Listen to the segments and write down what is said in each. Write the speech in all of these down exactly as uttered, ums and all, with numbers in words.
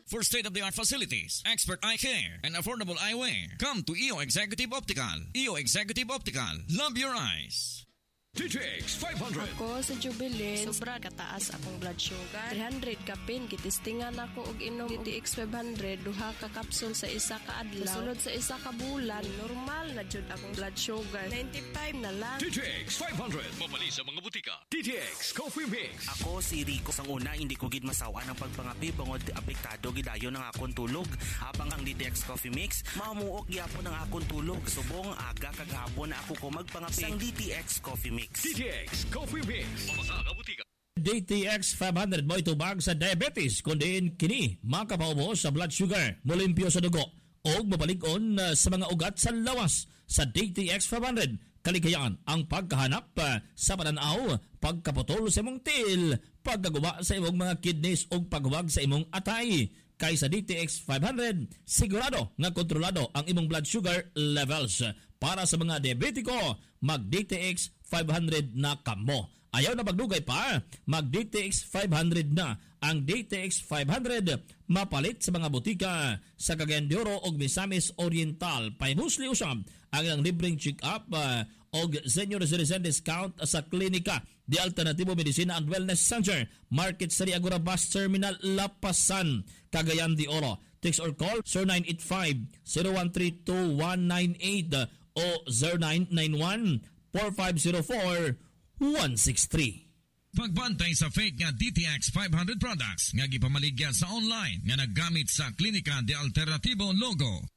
for state-of-the-art facilities, expert eye care, and affordable eyewear. Come to E O Executive Optical. E O Executive Optical. Love your eyes. D T X five hundred. Ako sa Jubilee, sobra kataas akong blood sugar. three hundred kapin, kitistingan ako og inom D T X five hundred, duha ka kapsul sa isa ka adlaw. Sulod sa isa ka bulan, normal na jud akong blood sugar. ninety-five na lang. D T X five hundred. Mamali sa mga butika. D T X Coffee Mix. Ako si Rico. Sang una, hindi ko gid masawa ng pagpangapi bangod apektado gidayon ng akong tulog. Habang ang D T X Coffee Mix, mamuok gyapon ang akong tulog. Subong aga kag hapon na ako ko magpangapi sang D T X Coffee Mix. D T X Coffee Mix. Mamasa ka butika. D T X five hundred mo itubag sa diabetes kundi kini makapaubos sa blood sugar, molimpyo sa dugo o mapalig-on uh, sa mga ugat sa lawas. Sa D T X five hundred kaligayaan ang pagkahanap uh, sa pananaw, pagkaputol sa imong til, pagkaguba sa imong mga kidneys o paghuwag sa imong atay. Kay sa D T X five hundred, sigurado nga kontrolado ang imong blood sugar levels. Para sa mga diabetiko, mag-D T X five hundred na kamo. Ayaw na pagdugay pa, mag-D T X five hundred na. Ang D T X five hundred mapalit sa mga butika sa Cagayan de Oro o Misamis Oriental. Paimusli usab ang ilang libreng check-up uh, o senior citizen discount sa klinika di Alternatibo Medicina and Wellness Center, Market Sari Agora Bus Terminal, Lapasan, Cagayan de Oro. Text or call zero nine eight five, zero one three two, one nine eight o zero nine nine one, four five zero four, one six three. Pagbantay sa fake nga D T X five hundred products nga gipamaligya sa online nga naggamit sa Klinika de Alternatibo logo.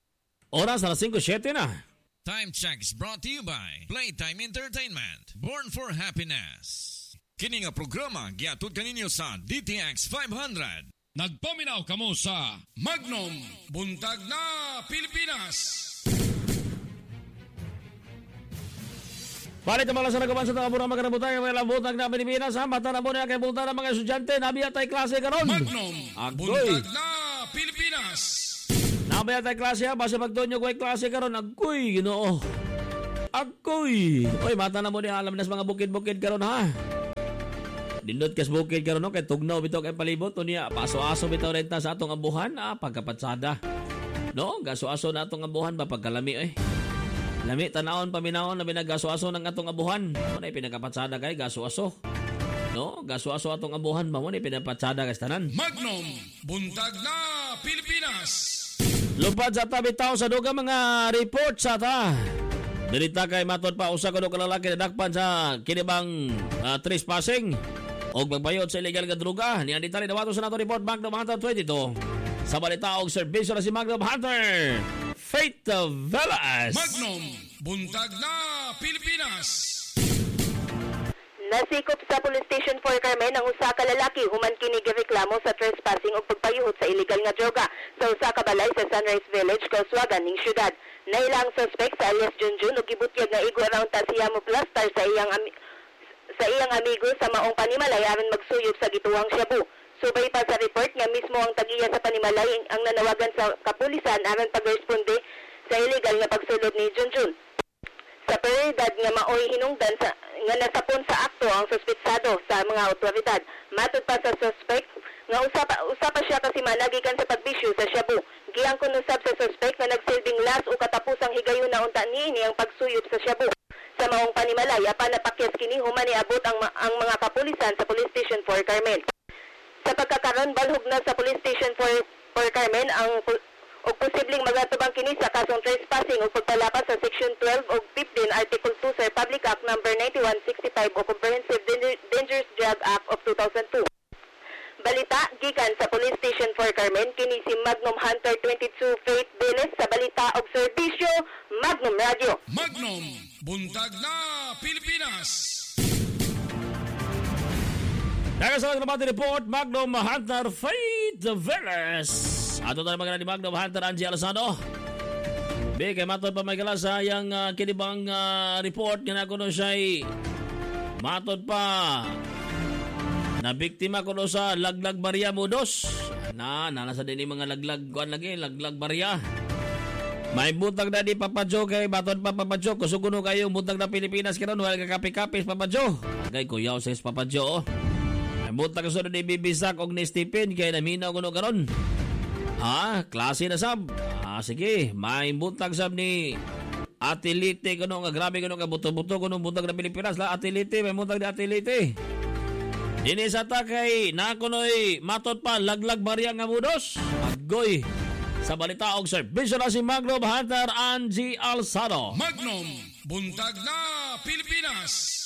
Oras alas five seven na. Time checks brought to you by Playtime Entertainment. Born for happiness. Kini nga programa giatud kaninyo sa D T X five hundred. Nagpaminaw kamo sa Magnum Buntag na Pilipinas. Palit ang mga sa nagawan sa tangabura magkanabutan ng mga lambutag na Pilipinas. Ha? Mata na mo na kay bunta ng mga estudyante. Nabiya tayo klase karon. Magnum Buntag na Pilipinas. Nabiya tayo klase ha. Basta pagdoon nyo ko ay klase karon. Agoy, ginoo. Agoy. Oy, mata na mo na alam na sa mga bukid-bukid karon ha. Dindot kas bukid karon no. Kay tugnaw bitaw kay palibot. O niya, paso-aso bitaw renta sa atong abuhan. Ah, pagkapatsada. No, gaso-aso na atong abuhan ba pagkalami eh. Lami, tanawon, paminawon na binagaso-aso ng atong abuhan. Mo na pinagapatsada kay gaso-aso. No? Gaso-aso atong abuhan ba mo na pinapatsada kay tanan. Magnum Buntag na Pilipinas. Lupad sa tabitaw sa duga mga report sa ta. Dilita kay matod pa usa kuno ka lalaki na dakpan sa kinibang uh, trespassing og magbayod sa illegal nga droga. Niya ditali dawato sa nato report Magnum Hunter twenty-two. Sa balita og serbisyo na si Magnum Hunter. Faith Velas. Magnum Buntag na Pilipinas. Nasikop sa Police Station four Carmen ang usa ka lalaki human kini gireklamo sa trespassing ug pagpayuhot sa illegal nga droga sa usa ka balay sa Sunrise Village, Kauswagan ning syudad. Nailang suspect sa alias Junjun ug gibutyag nga igo around ta siya mo plaster sa iyang ami- sa iyang amigo sa maong panimalay aron magsuyop sa gituwang Shabu. Subay pa sa report nga mismo ang tagiya sa panimalay ang nanawagan sa kapulisan aron pagresponde sa illegal nga pagsulod ni Junjun. Sa prioridad nga maoy hinungdan sa nga nasapon sa akto ang suspetsado sa mga otoridad. Matod pa sa suspect nga usa pa, usa pa siya kasi managikan sa pagbisyo sa Shabu. Giangkon usab sa suspect nga nagsilbing las o katapusang higayon na unta niini ang pagsuyop sa Shabu. Sa maong panimalay apan napakyas kini human niabot ang ang mga kapulisan sa Police Station four Carmen. Sa pagkakaroon balhog na sa Police Station four Carmen ang o posibleng magatubang kini sa kasong trespassing o pagpalapas sa Section twelve o fifteen Article two sa Republic Act number ninety-one sixty-five o Comprehensive Dangerous Drug Act of two thousand two. Balita gikan sa Police Station four Carmen kini si Magnum Hunter twenty-two Faith Velas sa balita og serbisyo Magnum Radio. Magnum Buntag na Pilipinas. Nagasalat naman ang report, Magnum Hunter Faith Velas. Ato tayo magana ni Magnum Hunter Angie Alessandro. Be, kay matod pa may galas sa yung uh, kinibang uh, report nga na kuno siya'y matod pa na biktima kuno sa laglag barya modos. Na, nalasa din yung mga laglag, kuan lagi, laglag barya. May buntag na di papadyo kay matod pa papadyo. Kusuguno kayo buntag na Pilipinas karon wala ka kapi-kapis papadyo. Agay kuyaw sa papadyo oh. Buta ka sunod ni Bibisak og ni Stephen kay naminaw kuno karon. Ah, klase na sab. Ah, sige, may buntag sab ni Atilite kuno nga grabe kuno ka buto-buto kuno buntag na Pilipinas la Atilite may buntag ni Atilite. Dini sa ta kay na kunoy matot pa laglag barya nga mudos. Agoy sa balita og serbisyo na si Magnum Hunter Angie Alzado. Magnum, buntag na Pilipinas.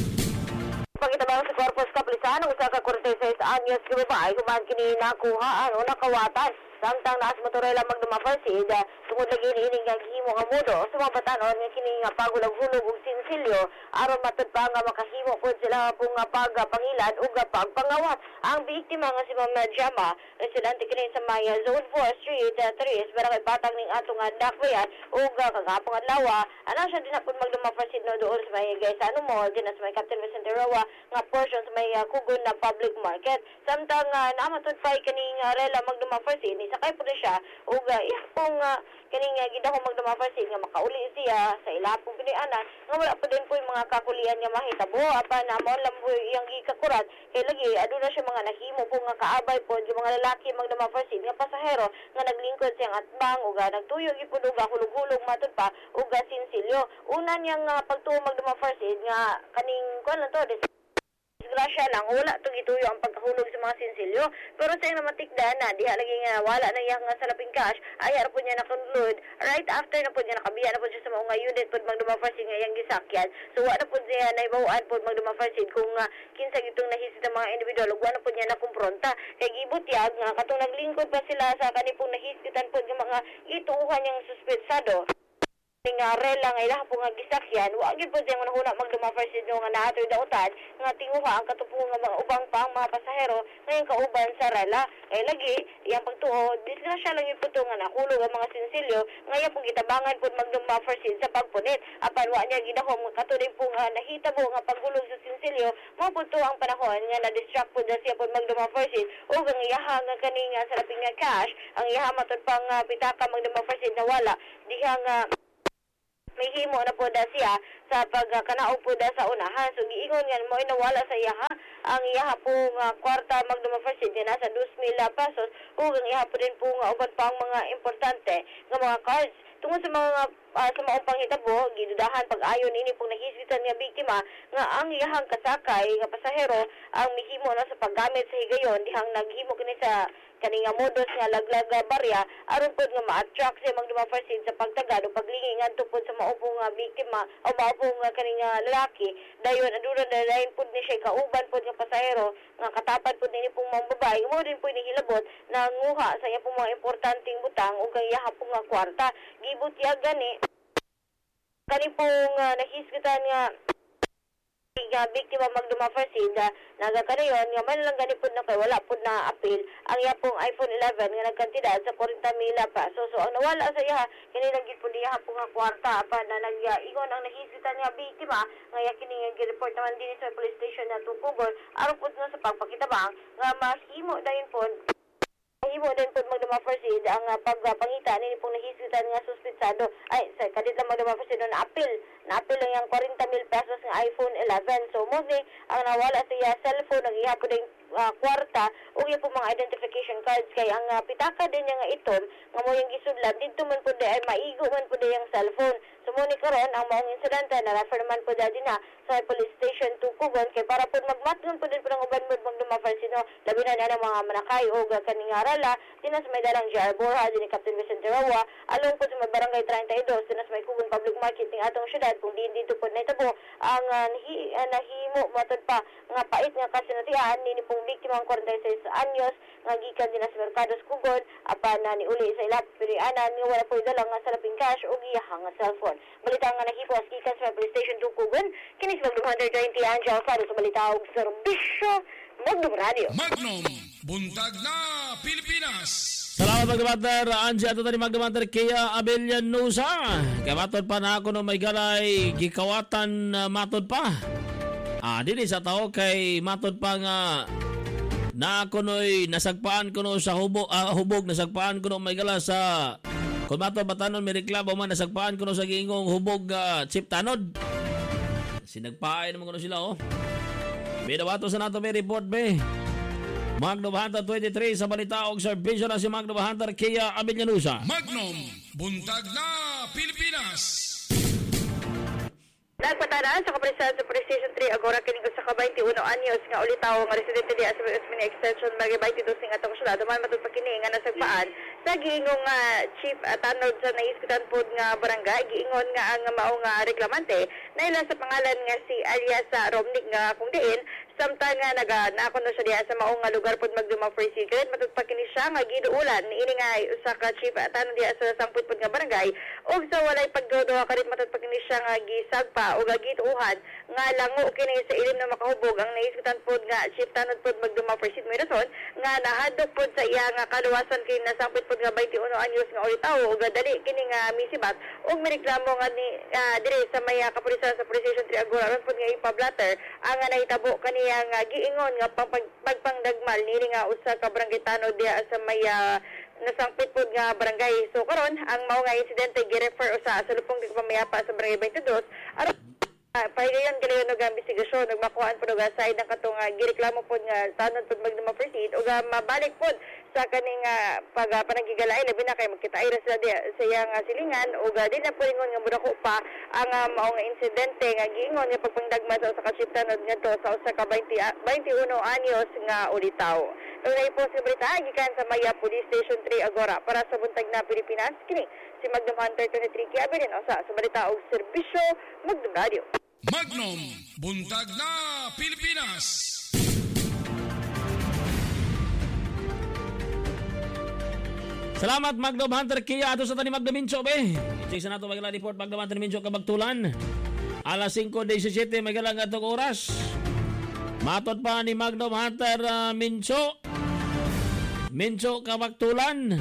Pagkitabang sa Corpus Kaplisan, usa ka forty-six anyos ka babae kuman kini nakuha ano nakawatan. Samtang naas motorela magdumafarsid, tungod lagi ni ining nga gihimo nga mudo, sumabatanon nga kini nga pagulag-hulog og sinsilyo, aron matud pa nga makahimo pod sila pong nga pagpangilad ug pagpangawat. Ang biktima nga si Ma'am Jama, residente kini sa Maya Zone four Street three, barangay Patag ning atong nga dakbayan ug kagapong adlaw, ana siya din pud magdumafarsid no doon sa may guys ano mall din sa may Captain Vicente Roa nga portion sa may uh, Kugon na public market. Samtang uh, namatud pa kini nga rela magdumafarsid sakay po na siya ug uh, iyapong uh, kaning uh, gidako magdumafarsid nga makauli siya sa ilapong pinianan nga wala pa din po yung mga kakulian nga mahitabo apan na mao lang po iyang gikakurat kay lagi aduna siya mga nahimo po nga kaabay po yung mga lalaki magdumafarsid nga pasahero nga naglingkod siyang atbang ug uh, nagtuyo gipud ug hulog-hulog matud pa ug uh, sinsilyo una niyang uh, pagtuo magdumafarsid nga kaning kuan lang to disgrasya lang wala to gituyo ang pagkahulog sa mga sinsilyo pero sa iyang namatikdan na diha lagi nga wala na iyang uh, salaping cash ay ara po niya nakonload right after na po niya nakabiya na po siya sa mga unit po magdumafarsid nga iyang gisakyan so wala po siya naibawaan po magdumafarsid kung uh, kinsa gitong nahisit ang mga individual ug wala po niya nakumpronta kay gibutyag nga katong naglingkod pa sila sa kanipong nahisitan po nga mga gituuhan niyang suspetsado nga rela nga ilaha po nga gisakyan wa gyud po siyang nahuna magdumafarsid no nga naatoy dautan nga tinguha ang katupuhan nga mga ubang pang mga pasahero ngayon kauban sa rela ay lagi iyang pagtuo disgrasya lang yung puto nga nakulog ang mga sinsilyo ngayon po gitabangan po magdumafarsid sa pagpunit apan wa niya gidahom nga katuloy po nga nahitabo nga paghulog sa sinsilyo mao po to ang panahon nga na-distract po na siya po magdumafarsid o ang iyaha nga kani nga sa laping nga cash ang iyaha matod pang uh, pitaka magdumafarsid na wala diha nga may himo na po da siya sa pagkanaog po da sa unahan. So, giingon nga mo inawala sa iyaha. Ang iyaha po nga kwarta magdumafarsid nga nasa two thousand pesos. Ug ang iyaha po din po nga uban pang mga importante nga mga cards. Tungod sa mga uh, sa maong panghitabo, gidudahan pag-ayon ini pong nahisitan nga biktima nga ang iyahang kasakay nga pasahero ang mihimo na sa paggamit sa higayon dihang naghimo kini sa kaning nga modus nga laglag barya aron pod nga ma-attract siya magdumafarsid sa pagtagad o paglingi ngadto pod sa maupong nga biktima o maupong nga kaning nga lalaki dayon aduna na dayon pod ni siya kauban pod nga pasahero nga katapat pod ni pong mga babae mo din pod ni hilabot na nguha sa iya pong mga importanteng butang ug ang iyaha pong nga kwarta gibutyag gani kani pong uh, nahisgutan nga nga biktima magdumafarsid uh, nagakanayon nga man lang ganipod na kay wala pud na appeal ang iya pong iPhone eleven nga nagkantidad sa forty mil pesos so ang nawala sa iya kini lang gid pud iya pong nga kwarta apan na nag-ingon ang nahisitan nga biktima nga iya kini nga gi-report naman din sa police station na Tukugon aron pud sa pagpakitabang nga mahimo dayon pod himo din po magdumafarsid ang uh, pagpangita ni pong nahisitan nga suspetsado ay sa kadit lang magdumafarsid na apil na apil lang yung forty mil pesos nga iPhone eleven so mo ni ang nawala sa iya cellphone ang iya po din uh, kwarta o iya po mga identification cards kay ang uh, pitaka din niya nga itom nga mo yung gisudlan dito man po di ay maigo man po di yung cellphone so mo ni karon ang maong insidente na refer naman po dadi na sa police station Tukugon kay para po magmatngon po din po ng uban mo magdumafarsid no labi na na mga manakay o kaning rala dinas may dalang J R Borja din ni Captain Vicente Roa along po sa may barangay thirty-two dinas may Kugon Public Market ning atong syudad kung di dito po naitabo ang uh, nahi, uh, nahimo matod pa nga pait nga kasinatian ni pong biktima ang forty-six anyos nga gikan dinas Mercados Kugon apan na ni uli sa ilap pilianan nga wala po dalang nga salaping cash o giyahang nga cellphone balita nga nahipos gikan sa police station Tukugon kini sa Magnum one twenty Angel Alfaro sa balita og serbisyo Magnum Radio Magnum, buntag na Pilipinas. Salamat Magdamater Angie ato tani Magdamater Kia Abelian Nusa kay matod pa na ako no may galay gikawatan uh, matod pa ah dili sa tao kay matod pa nga na ako no'y nasagpaan ko no sa hubog uh, hubog nasagpaan ko no may gala sa kung matod batanon may reklamo man nasagpaan ko no sa giingong hubog uh, chip tanod sinagpaay naman ko no sila oh may dawato sa nato may report be Magnum Hunter twenty-three sa balita og serbisyo na si Magnum Hunter Kia Amillanusa. Magnum, buntag na Pilipinas. Nagpatanaan sa kapresahan sa Police Station three agora kining usa ka twenty-one anyos nga ulitaw nga residente di sa Mini Extension Magi twenty-two sing atong syudad duman matud pa kini nga nasagpaan sa giingong uh, chief uh, tanod sa naiskutan pod nga barangay giingon nga ang mao nga reklamante naila sa pangalan nga si alias Romnick nga kung diin samtang nga naga nakuno siya diha sa mao nga lugar pod magduma free secret matud pa kini siya nga giduulan niini nga usa ka chief uh, tanod diha sa sangput pod nga barangay ug sa walay pagduduha karit matud pa kini siya nga gisagpa o gagituhan nga lango kini sa ilim na makahubog ang naiskutan pod nga chief tanod pod magduma for sit Mirason nga nahadok pod sa iya nga kaluwasan kini nasangpit pod nga twenty-one anyos nga ulitaw ug dali kini nga misibat ug mireklamo nga ni uh, dire sa may kapulisan sa Police Station three agora aron pod nga ipablatter ang nga nahitabo kaniya nga giingon nga pagpangdagmal nini nga usa ka barangay tanod diha sa may uh, nasangpit pod nga barangay. So karon ang mao nga insidente gi-refer usa sa lupong di pamayapa sa barangay twenty-two aron uh, pahigayon galayon og investigasyon ug makuhaan pod og side ng katong uh, gireklamo pod nga tanod pod magduma proceed ug uh, mabalik pod sa kaning uh, pag uh, panagigalain labi na kay magkita ay sila di sa iyang uh, silingan ug uh, di na po ingon nga mudako pa ang uh, mao nga insidente nga giingon nga pagpangdagma sa usa ka chief tanod ngadto sa usa ka twenty-one anyos nga ulitaw. Ug na po sa balita gikan sa Maya Police Station three agora para sa buntag na Pilipinas kini si Magnum Hunter twenty-three Kiabirin usa sa balita og serbisyo Magnum Radio. Magnum, buntag na Pilipinas. Salamat Magnum Hunter Kia ato sa tani Magnum Mincho be. Check sa nato magala report Magnum Hunter Mincho kabagtulan. Alas five seventeen magala nga atong oras. Matot pa ni Magnum Hunter uh, Mincho. Mincho kabagtulan.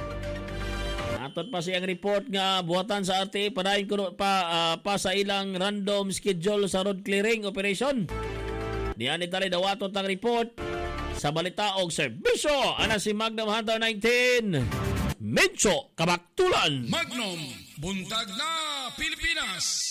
Matot pa siyang report nga buhatan sa R T A padayon kuno pa uh, pa sa ilang random schedule sa road clearing operation. Diyan ni tali dawaton tang report sa balita og serbisyo ana si Magnum Hunter nineteen. Mincho kabagtulan. Magnum, buntag na Pilipinas.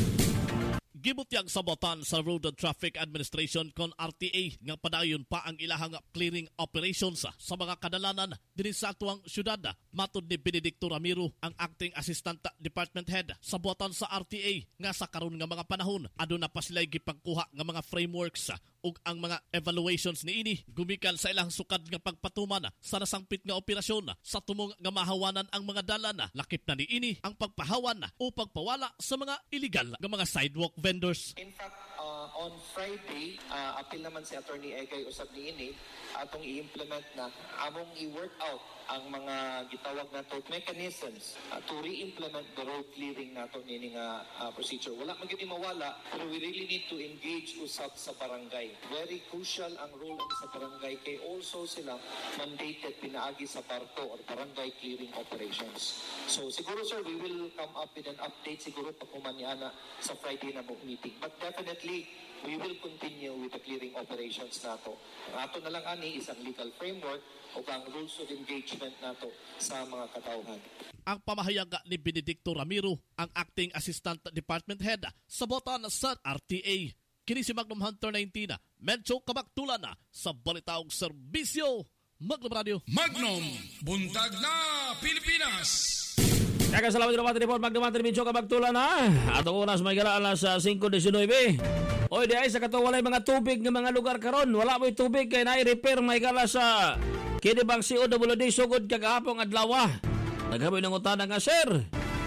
Gibutyag sabotan sa Road Traffic Administration kon R T A nga padayon pa ang ilahang clearing operations sa mga kadalanan dinhi sa atuang syudad. Matud ni Benedicto Ramiro, ang Acting Assistant Department Head, sabotan sa R T A nga sa karon nga mga panahon aduna pa sila gipangkuha nga mga frameworks ug ang mga evaluations niini gumikan sa ilang sukad nga pagpatuman sa nasangpit nga operasyon sa tumong nga mahawanan ang mga dalan. Lakip na niini ang pagpahawan o pagpawala sa mga illegal nga mga sidewalk vendors. In fact, uh, on Friday, uh, apil naman si Attorney Egay usab niini atong i-implement na among i-work out ang mga gitawag nato mechanisms uh, to re-implement the road clearing nato nini nga uh, procedure. Wala man gyud mawala, pero we really need to engage usab sa barangay. Very crucial ang role sa barangay kay also sila mandated pinaagi sa parto or barangay clearing operations. So siguro sir, we will come up with an update siguro pag kumanyana sa Friday na meeting. But definitely, we will continue with the clearing operations nato. Ang ato na lang ani is ang legal framework o ang rules of engagement nato sa mga katawhan. Ang pamahayag ni Benedicto Ramiro, ang Acting Assistant Department Head, sabotan sa R T A. Kini si Magnum Hunter nineteen, medyo kabagtulan na sa balita og serbisyo Magnum Radio. Magnum, buntag na Pilipinas. Kaya salamat din naman report Magnum Hunter Mincho kabagtulan na. Atong oras may gala alas five nineteen. Oy di ay sa kato walay mga tubig ng mga lugar karon. Wala mo'y tubig kay na-repair may gala sa kini bang C O W D sugod kagahapon adlaw. Naghaboy ng utana nga sir.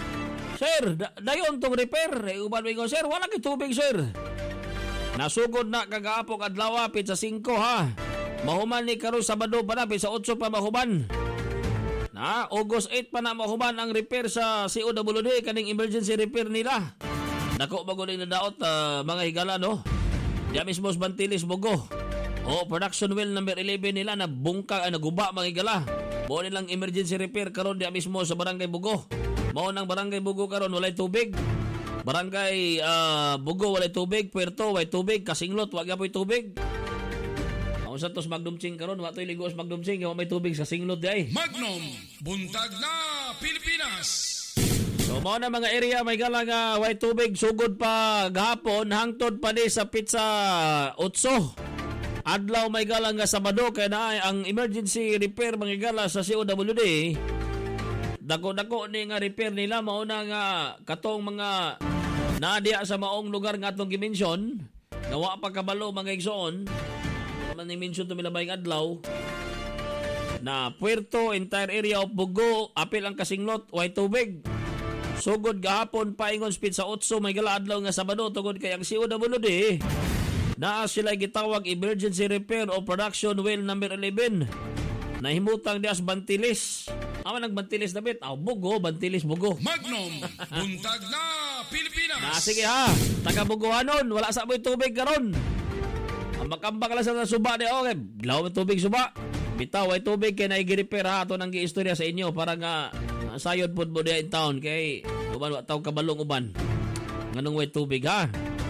Sir, da- dayon tong repair. E, uban mo sir, wala kay tubig sir. Nasugod na kagahapon adlaw pizza five ha. Mahuman ni karon Sabado pa na pizza eight pa mahuman. Na August eight pa na mahuman ang repair sa C O W D kaning emergency repair nila. Nako bago na daot uh, mga higala no. Diya mismo sa Bantilis Bogo. O production well number eleven nila na bungka ay naguba mga higala. Mo nilang emergency repair karon diya mismo sa Barangay Bogo. Mao nang Barangay Bogo karon walay tubig. Barangay uh, Bogo walay tubig, Puerto walay tubig, Kasinglot wa gyapon tubig. Mao sa tos Magdumcing karon wa toy ligo sa Magdumcing wa may tubig sa Singlot di ay. Magnum, buntag na Pilipinas. So mao na mga area may gala nga way tubig sugod pa gahapon hangtod pa ni sa pizza eight. adlaw may gala nga Sabado kay naay ang emergency repair mga gala sa C O W D. Dako-dako ni nga repair nila mauna nga katong mga nadia sa maong lugar nga atong gimension. Nawa pa kabalo mga igsoon. Man ni mention to milabay adlaw na Puerto, entire area of Bugo, apil ang kasinglot, way tubig. Sugod gahapon paingon speed sa otso may gala adlaw nga Sabado tungod kay ang C O W D naa sila gitawag emergency repair o production well number eleven. Nahimutang dias Bantilis. Ama nagbantilis na bit. Aw, Bugo, Bantilis, Bugo. Magnum, buntag na Pilipinas. Na sige ha, taga Bugohanon, wala sa mo'y tubig karon. Ang makambak lang sa suba ni okay, glaw ang tubig suba. Bitaw ay tubig kay naigi-repair ha ato nang giistorya sa inyo para nga uh, sayod pud mo diha in town kay uban wa taw kabalong uban. Nganong way tubig ha.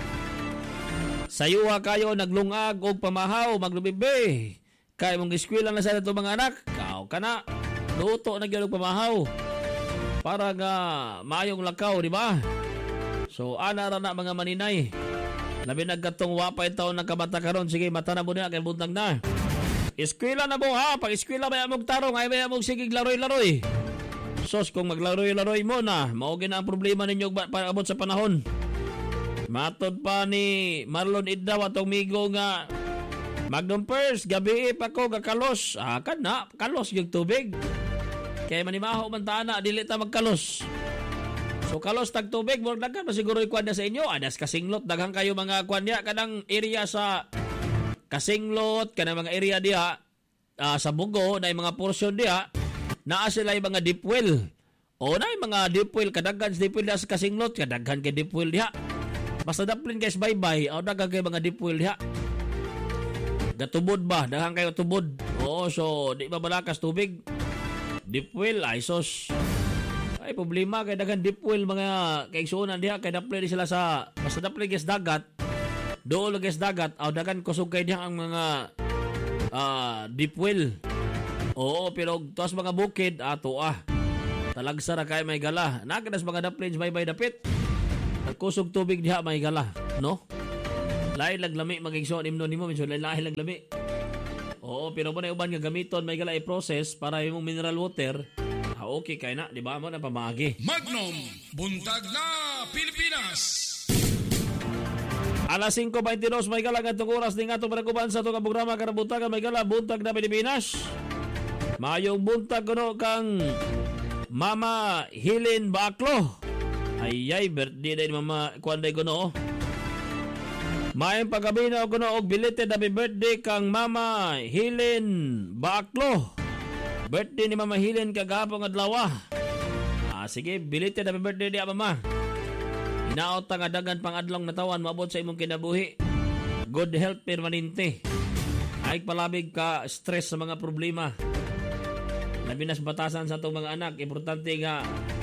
Sayuha kayo naglungag og pamahaw maglubibe. Kay mong eskwela na sa ato mga anak. Kao kana luto na gyud og pamahaw. Para nga maayong lakaw, di ba? So ana ra na mga maninay. Labi nagkatong wapay taon ng kabata karon sige mata na mo niya kay buntag na. Eskwela na mo ha, pag eskwela may among tarong ay may among sigig laroy-laroy. Sos kung maglaroy-laroy mo na, maugin na ang problema ninyo para abot sa panahon. Matod pa ni Marlon Iddaw atong migo nga Magnum First, gabi pa ko gakalos. Ah, kan na, kalos yung tubig. Kaya manimaho man ta na, dili ta magkalos. So kalos tag tubig, mo daghan pa siguro ikuan na sa inyo. Adas kasinglot, daghan kayo mga kuan niya, kanang area sa Kasinglot, kanang mga area diha uh, sa Bugo, na mga portion diha, naa sila yung mga deep well. O na yung mga deep well, kadaghan sa deep well diha sa Kasinglot, kadaghan kay deep well diha. Basta daplin guys, bye-bye, o daghan kay mga deep well diha. Gatubod ba? Daghan kayo tubod. Oo, so di ba balakas tubig? Deep well, ay sos. Ay, problema kay daghan deep well mga kaigsuonan diha, kay daplin sila sa, basta daplin guys dagat, doon lagis dagat, aw dagan kusog kay diha ang mga uh, deep well. Oo, pero tuas mga bukid, ato ah. Talagsa ra kay may gala. Nagadas mga daplins bye-bye dapit. Nagkusog tubig diha may gala, no? Lain laglami magigsoon imnon nimo, minsan lain laglami. Oo, pero mo na uban nga gamiton may gala i-process para imong mineral water. Ah, okay kay na, di ba mo na pamagi. Magnum, buntag na Pilipinas. Alas five twenty-two may gala atong oras ning atong panaguban sa atong programa karabutagan may gala buntag na Pilipinas. Mayong buntag kuno kang Mama Helen Baklo. Ayay birthday day ni Mama kuanday kuno. Mayong pagabi na kuno og belated happy birthday kang Mama Helen Baklo. Birthday ni Mama Helen kagahapon adlaw. Ah sige, belated happy birthday di Mama. Hinaot nga dagan pang adlong natawan maabot sa imong kinabuhi. Good health permanente. Ay palabig ka stress sa mga problema. Labi na sa batasan sa itong mga anak. Importante nga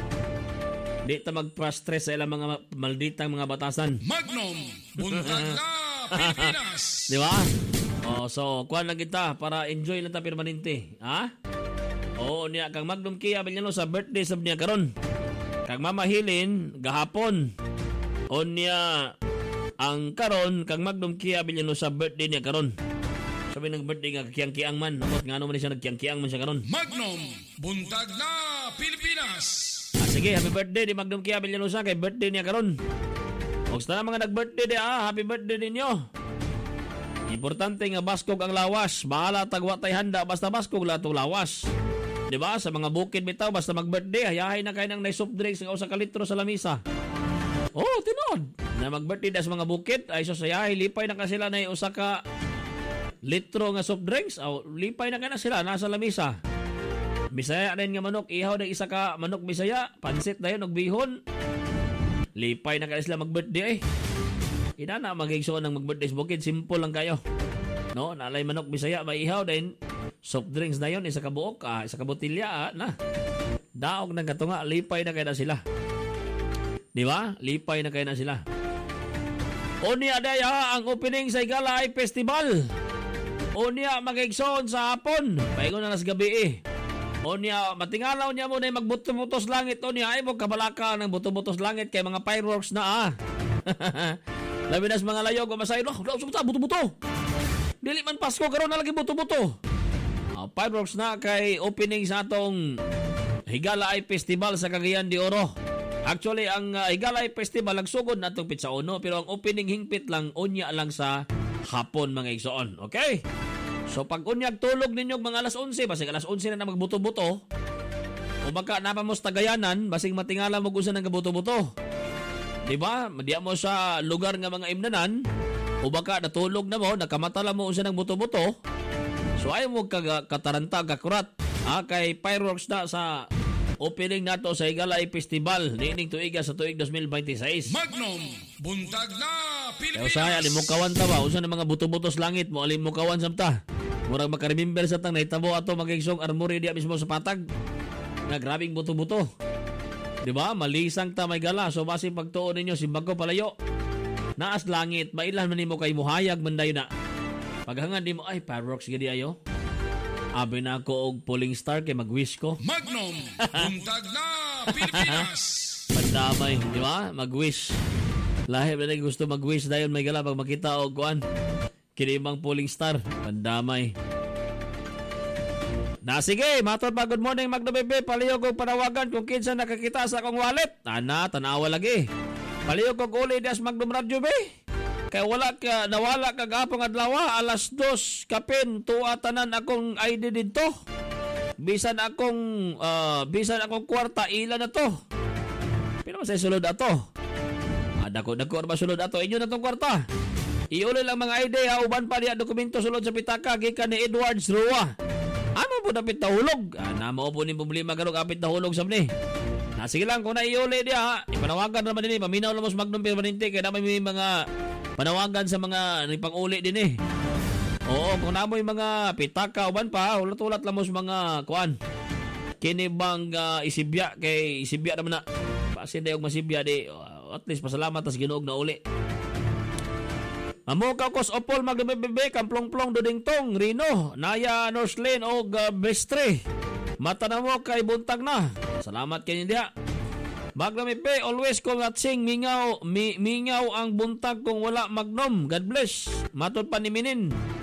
di ta magpa-stress sa ilang mga malditang mga batasan. Magnum, buntag na Pilipinas. Di ba? Oh, so kuan lang kita para enjoy lang ta permanente. Ha? Oo, niya kang Magnum Kia Villano sa birthday sab niya karon. Kang Mama Helen gahapon. O niya ang karon kang Magnum Kia Villano sa birthday niya karon. Sabi ng birthday nga kiyang-kiyang man. Amot nga ano man siya nagkiyang-kiyang man siya karon. Magnum, buntag na Pilipinas. Ah, sige, happy birthday di Magnum Kia Villano sa kay birthday niya karon. Og sa mga nag-birthday di ah, happy birthday ninyo. Importante nga baskog ang lawas. Bahala tagwa tay handa basta baskog lato lawas. Di ba? Sa mga bukid bitaw basta mag-birthday, hayahay na kayo ng na-soft drinks nga usa ka litro sa lamisa. Oh, tinod. Na mag-birthday da sa mga bukid, ay so sayahay, lipay na ka sila na usa ka litro nga soft drinks. Oh, lipay na ka na sila, nasa lamisa. Bisaya rin nga manok, ihaw na isa ka manok Bisaya, pansit na yun, bihon. Lipay na ka sila mag-birthday eh. Ina na magigsoon ng mag-birthday sa bukid, simple lang kayo. No, nalay manok Bisaya, may ihaw din. Soft drinks na yun, isa ka buok, ah, isa ka botilya, ah, na. Daog na katunga, lipay na kayo na sila. Di ba? Lipay na kayo na sila. Unya daya ang opening sa Igala ay festival. Unya magigsoon sa hapon. Paingon na nas gabi eh. Unya matingalaw niya mo na magbuto-butos langit. Unya ay mo kabalaka ng buto-butos langit kay mga fireworks na ah. Labi nas mga layog, mamasay, no, buto-buto. Dili man Pasko karon na lagi buto-buto. Uh, fireworks na kay opening sa atong Higalay Festival sa Cagayan de Oro. Actually, ang uh, Higalay Festival nagsugod na itong Pitsa Uno, pero ang opening hingpit lang, unya lang sa hapon mga igsoon. Okay? So pag unyag tulog ninyo mga alas onse, basig alas onse na na magbuto-buto, o baka napamos Tagayanan, basig matingala mo kung saan ang kabuto-buto. Diba? Diya mo sa lugar nga mga imnanan, o baka natulog na mo, nakamatala mo kung saan ang buto-buto, so ayaw mo kataranta, kakurat. Ah, kay fireworks na sa opening nato sa Higalay Festival niining tuiga sa tuig twenty twenty-six. Magnum, buntag na Pilipinas. Kaya usay, alimukawan ta ba? Usa na mga buto-butos langit mo, alimukawan samta. Murag makaremember sa tang nahitabo ato magigsong armory diya mismo sa patag. Nga grabing buto-buto. Diba? Malisang ta may gala. So basi pagtuon ninyo, simbag ko palayo. Naas langit, mailan man nimo kay muhayag mandayo na. Paghangad nimo, ay, fireworks gidi ayo. Abi na ako og pulling star kay mag-wish ko. Magnum, buntag na Pilipinas. Pandamay, di ba? Mag-wish. Lahi na gusto mag-wish dahil may gala pag makita og kuan. Kinimang pulling star. Pandamay. Na sige, matod pa, good morning Magno Bebe. Palihog og panawagan kung kinsa nakakita sa akong wallet. Ana, tanawa lagi. Palihog og uli das Magnum Radio Be. Kaya wala ka, nawala ka gapong adlaw, alas dos kapin, tuwa tanan akong I D dito. Bisan akong, uh, bisan akong kwarta, ilan na to. Pero masay sulod ato. Ah, dako, dako, masulod ato. Inyo na tong kwarta. Iuli lang mga I D, ha, uban pa niya dokumento sulod sa pitaka, gikan ni Edwards Rua. Ano po napit na hulog? Ah, namao po ni problema karong apit na hulog sa mni. Ah, sige lang, kung naiuli niya, ha, ipanawagan naman din, paminaw lang mo sa Magnum Permanente, kaya naman may mga panawagan sa mga pang-uli din eh. Oo, kung namoy mga pitaka uban pa, ulat-ulat lang mo sa mga kuan. Kini bang uh, isibya kay isibya naman na. Pasin dayog masibya di. Uh, at least pasalamat tas Ginuog na uli. Amo ka kos opol magbebebe kamplong-plong dudingtong Rino, Naya Norslane og uh, Bestre. Mata na mo kay buntag na. Salamat kay niya. Magnum Ipe, always kong atsing mingaw, mi, mingaw ang buntag kung wala Magnum. God bless. Matod pa ni Minin.